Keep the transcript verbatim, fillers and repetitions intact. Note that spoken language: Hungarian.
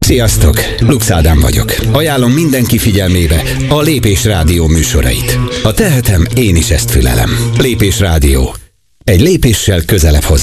Sziasztok! Lux Ádám vagyok. Ajánlom mindenki figyelmébe a Lépés Rádió műsorait. Ha tehetem, én is ezt fülelem. Lépés Rádió. Egy lépéssel közelebb hozzá.